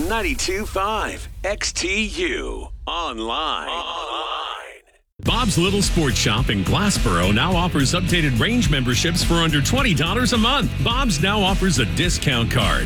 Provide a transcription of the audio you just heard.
92.5 XTU online. Bob's Little Sports Shop in Glassboro now offers updated range memberships for under $20 a month. Bob's now offers a discount card.